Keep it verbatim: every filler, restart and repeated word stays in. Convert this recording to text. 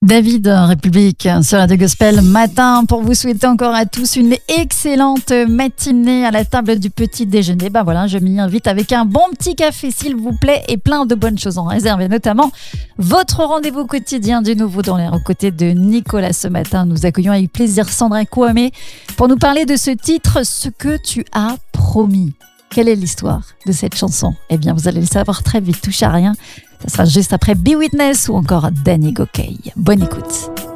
David, République, sur Radio Gospel Matin, pour vous souhaiter encore à tous une excellente matinée à la table du petit déjeuner. Ben voilà, je m'y invite avec un bon petit café, s'il vous plaît, et plein de bonnes choses en réserve, et notamment votre rendez-vous quotidien du Nouveau dans l'air aux côtés de Nicolas. Ce matin, nous accueillons avec plaisir Sandra Kouamé pour nous parler de ce titre, Ce que tu as promis. Quelle est l'histoire de cette chanson? Eh bien, vous allez le savoir très vite, touche à rien. Ça sera juste après Be Witness ou encore Danny Gokey. Bonne écoute.